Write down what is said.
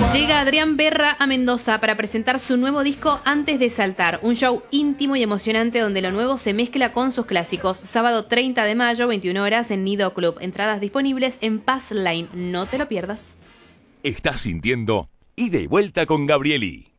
Llega Adrián Berra a Mendoza para presentar su nuevo disco Antes de Saltar, un show íntimo y emocionante donde lo nuevo se mezcla con sus clásicos. Sábado 30 de mayo, 21 horas en Nido Club. Entradas disponibles en Pass Line. No te lo pierdas. Estás sintiendo Ida y Vuelta con Gabrieli.